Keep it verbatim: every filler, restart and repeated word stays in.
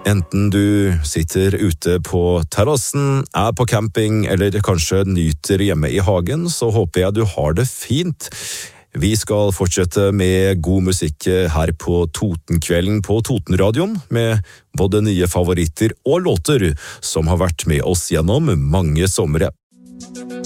Enten du sitter ute på terrassen, er på camping eller kanskje nyter hjemme i hagen, så håper jeg du har det fint. Vi skal fortsette med god musikk her på Totenkvelden på Totenradioen, med både nye favoritter og låter som har vært med oss gjennom mange sommere.